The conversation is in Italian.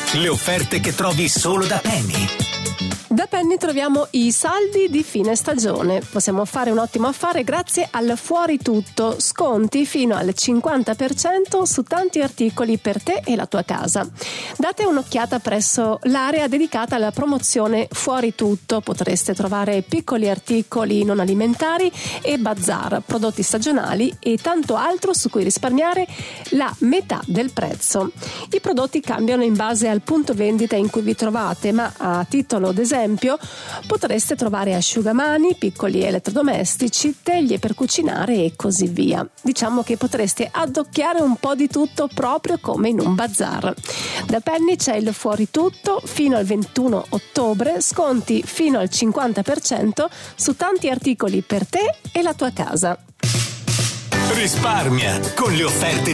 Le offerte che trovi solo da Penny. Da Penny troviamo i saldi di fine stagione. Possiamo fare un ottimo affare grazie al Fuori Tutto, sconti fino al 50% su tanti articoli per te e la tua casa. Date un'occhiata presso l'area dedicata alla promozione Fuori Tutto. Potreste trovare piccoli articoli non alimentari e bazar, prodotti stagionali e tanto altro su cui risparmiare la metà del prezzo. I prodotti cambiano in base al punto vendita in cui vi trovate, ma a titolo d'esempio potreste trovare asciugamani, piccoli elettrodomestici, teglie per cucinare e così via. Diciamo che potreste addocchiare un po' di tutto proprio come in un bazar. Da Penny c'è il Fuori Tutto fino al 21 ottobre, sconti fino al 50% su tanti articoli per te e la tua casa. Risparmia con le offerte